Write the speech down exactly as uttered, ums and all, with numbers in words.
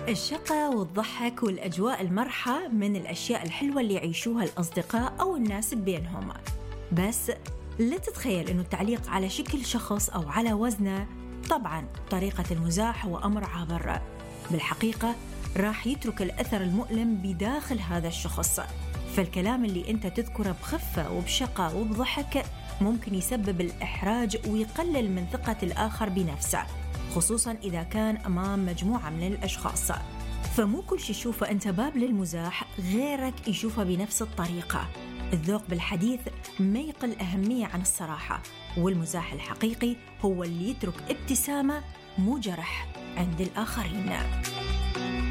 الشقة والضحك والأجواء المرحة من الأشياء الحلوة اللي يعيشوها الأصدقاء أو الناس بينهم. بس لا تتخيل أنه التعليق على شكل شخص أو على وزنه. طبعاً طريقة المزاح هو أمر عابر، بالحقيقة راح يترك الأثر المؤلم بداخل هذا الشخص. فالكلام اللي أنت تذكره بخفة وبشقة وبضحك ممكن يسبب الإحراج ويقلل من ثقة الآخر بنفسه، خصوصاً إذا كان أمام مجموعة من الأشخاص. فمو كل شيء يشوفه أنت باب للمزاح غيرك يشوفه بنفس الطريقة. الذوق بالحديث ما يقل أهمية عن الصراحة، والمزاح الحقيقي هو اللي يترك ابتسامة مو جرح عند الآخرين.